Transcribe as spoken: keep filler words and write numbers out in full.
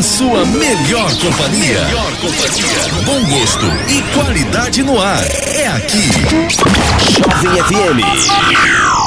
A sua melhor companhia. Melhor companhia. Bom gosto e qualidade no ar. É aqui. Jovem F M.